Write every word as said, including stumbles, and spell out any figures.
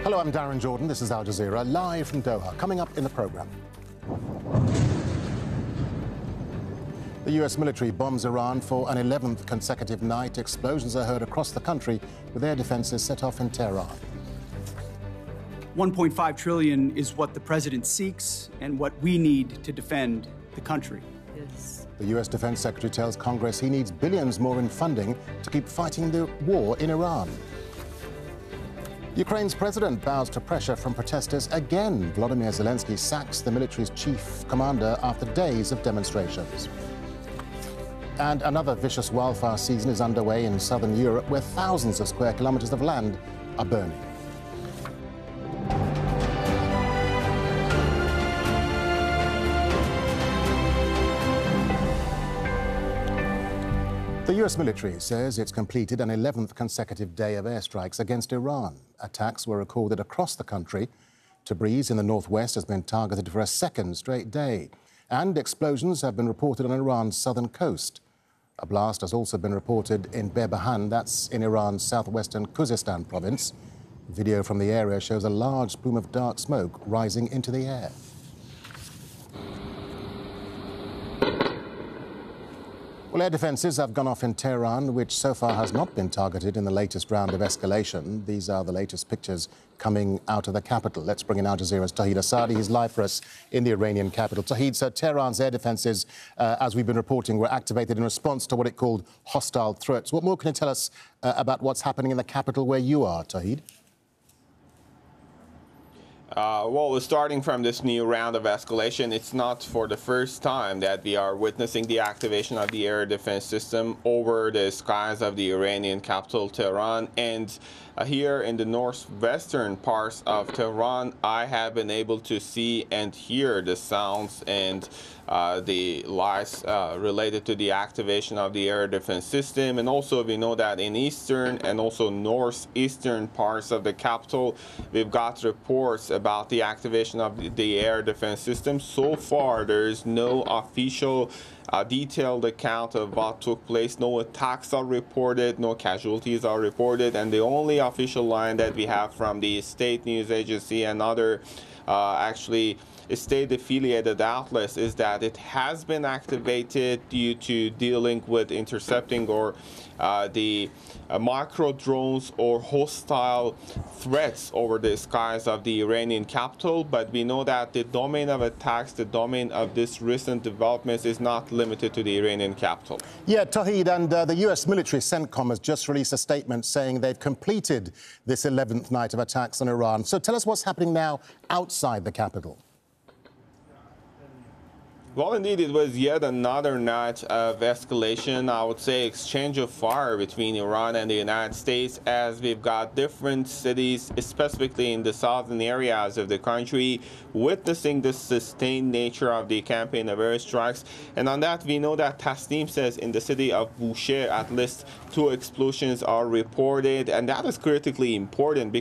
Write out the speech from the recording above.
Hello, I'm Darren Jordan. This is Al Jazeera, live from Doha. Coming up in the programme. The U S military bombs Iran for an eleventh consecutive night. Explosions are heard across the country with air defences set off in Tehran. one point five trillion dollars is what the president seeks and what we need to defend the country. Yes. The U S Defense Secretary tells Congress he needs billions more in funding to keep fighting the war in Iran. Ukraine's president bows to pressure from protesters again. Volodymyr Zelensky sacks the military's chief commander after days of demonstrations. And another vicious wildfire season is underway in southern Europe, where thousands of square kilometres of land are burning. The U S military says it's completed an eleventh consecutive day of airstrikes against Iran. Attacks were recorded across the country. Tabriz in the northwest has been targeted for a second straight day. And explosions have been reported on Iran's southern coast. A blast has also been reported in Bebahan, that's in Iran's southwestern Khuzestan province. Video from the area shows a large plume of dark smoke rising into the air. Well, air defences have gone off in Tehran, which so far has not been targeted in the latest round of escalation. These are the latest pictures coming out of the capital. Let's bring in Al Jazeera's Tauhid Asadi. He's live for us in the Iranian capital. Tauhid, so Tehran's air defences, uh, as we've been reporting, were activated in response to what it called hostile threats. What more can you tell us uh, about what's happening in the capital where you are, Tauhid? Uh, well, starting from this new round of escalation, it's not for the first time that we are witnessing the activation of the air defense system over the skies of the Iranian capital, Tehran. And uh, here in the northwestern parts of Tehran, I have been able to see and hear the sounds and uh, the lights uh, related to the activation of the air defense system. And also, we know that in eastern and also northeastern parts of the capital, we've got reports about the activation of the, the air defense system. So far, there is no official uh, detailed account of what took place. No attacks are reported, no casualties are reported, and the only official line that we have from the state news agency and other uh, actually state-affiliated outlets is that it has been activated due to dealing with intercepting or uh, the uh, micro drones or hostile threats over the skies of the Iranian capital. But we know that the domain of attacks, the domain of this recent developments is not limited to the Iranian capital. Yeah, Tauhid, and uh, the U S military CENTCOM has just released a statement saying they've completed this eleventh night of attacks on Iran. So tell us what's happening now outside the capital. Well, indeed, it was yet another night of escalation, I would say exchange of fire between Iran and the United States, as we've got different cities, specifically in the southern areas of the country, witnessing the sustained nature of the campaign of airstrikes. And on that, we know that Tasnim says in the city of Bushehr, at least two explosions are reported, and that is critically important because